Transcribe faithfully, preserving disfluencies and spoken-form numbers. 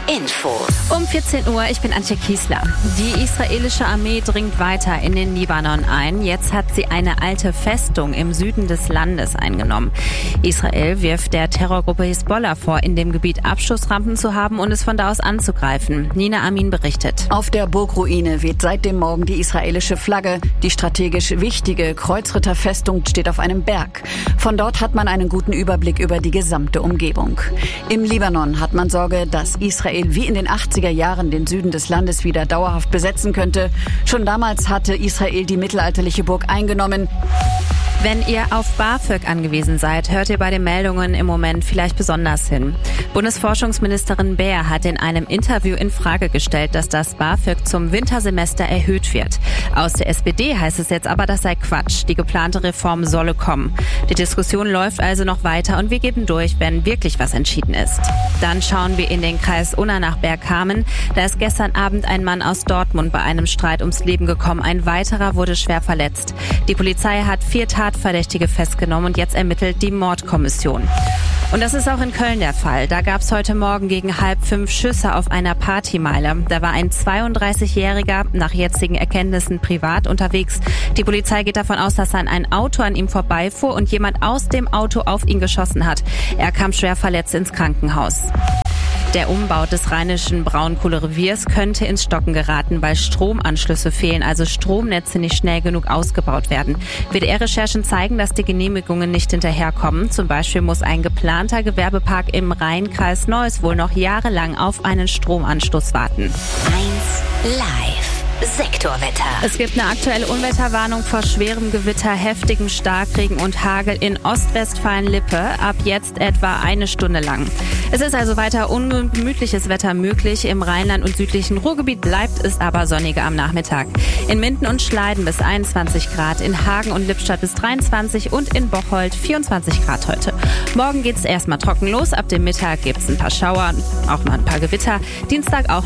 Info. Um vierzehn Uhr, ich bin Antje Kiesler. Die israelische Armee dringt weiter in den Libanon ein. Jetzt hat sie eine alte Festung im Süden des Landes eingenommen. Israel wirft der Terrorgruppe Hisbollah vor, in dem Gebiet Abschussrampen zu haben und es von da aus anzugreifen. Nina Amin berichtet. Auf der Burgruine weht seit dem Morgen die israelische Flagge. Die strategisch wichtige Kreuzritterfestung steht auf einem Berg. Von dort hat man einen guten Überblick über die gesamte Umgebung. Im Libanon hat man Sorge, dass Israel wie in den achtziger Jahren den Süden des Landes wieder dauerhaft besetzen könnte. Schon damals hatte Israel die mittelalterliche Burg eingenommen. Wenn ihr auf BAföG angewiesen seid, hört ihr bei den Meldungen im Moment vielleicht besonders hin. Bundesforschungsministerin Baer hat in einem Interview in Frage gestellt, dass das BAföG zum Wintersemester erhöht wird. Aus der S P D heißt es jetzt aber, das sei Quatsch. Die geplante Reform solle kommen. Die Diskussion läuft also noch weiter und wir geben durch, wenn wirklich was entschieden ist. Dann schauen wir in den Kreis Unna nach Bergkamen. Da ist gestern Abend ein Mann aus Dortmund bei einem Streit ums Leben gekommen. Ein weiterer wurde schwer verletzt. Die Polizei hat vier Tatverdächtige festgenommen und jetzt ermittelt die Mordkommission. Und das ist auch in Köln der Fall. Da gab es heute Morgen gegen halb fünf Schüsse auf einer Partymeile. Da war ein zweiunddreißigjähriger, nach jetzigen Erkenntnissen privat unterwegs. Die Polizei geht davon aus, dass dann ein Auto an ihm vorbeifuhr und jemand aus dem Auto auf ihn geschossen hat. Er kam schwer verletzt ins Krankenhaus. Der Umbau des rheinischen Braunkohlereviers könnte ins Stocken geraten, weil Stromanschlüsse fehlen, also Stromnetze nicht schnell genug ausgebaut werden. W D R-Recherchen zeigen, dass die Genehmigungen nicht hinterherkommen. Zum Beispiel muss ein geplanter Gewerbepark im Rheinkreis Neuss wohl noch jahrelang auf einen Stromanschluss warten. eins Live. Sektorwetter. Es gibt eine aktuelle Unwetterwarnung vor schwerem Gewitter, heftigem Starkregen und Hagel in Ostwestfalen-Lippe. Ab jetzt etwa eine Stunde lang. Es ist also weiter ungemütliches Wetter möglich. Im Rheinland und südlichen Ruhrgebiet bleibt es aber sonniger am Nachmittag. In Minden und Schleiden bis einundzwanzig Grad, in Hagen und Lippstadt bis dreiundzwanzig und in Bocholt vierundzwanzig Grad heute. Morgen geht's erstmal trocken los. Ab dem Mittag gibt's ein paar Schauer, auch mal ein paar Gewitter. Dienstag auch